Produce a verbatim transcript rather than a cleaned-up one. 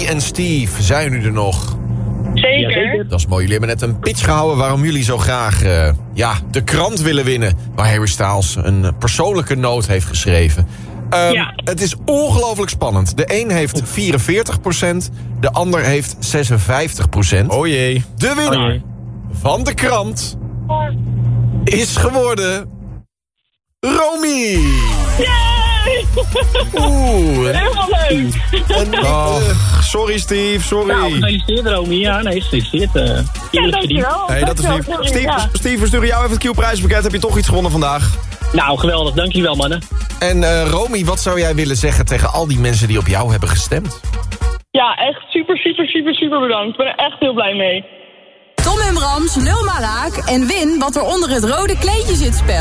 en Steve, zijn jullie er nog? Zeker. Ja, zeker. Dat is mooi. Jullie hebben net een pitch gehouden waarom jullie zo graag uh, ja, de krant willen winnen. Waar Harry Styles een persoonlijke noot heeft geschreven. Um, Ja. Het is ongelooflijk spannend. De een heeft vierenveertig procent, de ander heeft zesenvijftig procent. Oh jee. De winnaar Oh jee. van de krant is geworden Romy. Yay! Oeh. Helemaal leuk. En, Oh, sorry Steve, sorry. Nou, gefeliciteerd Romy. Ja, nee, gefeliciteerd. Uh, Ja, dankjewel. Hey, dat is lief. Dankjewel, Steve, ja. Steve, we sturen jou even het Q-prijspakket. Heb je toch iets gewonnen vandaag? Nou, geweldig. Dankjewel, mannen. En uh, Romy, wat zou jij willen zeggen tegen al die mensen die op jou hebben gestemd? Ja, echt super, super, super, super bedankt. Ik ben er echt heel blij mee. Tom en Brams, lul maar raak en win wat er onder het rode kleedje zit spel.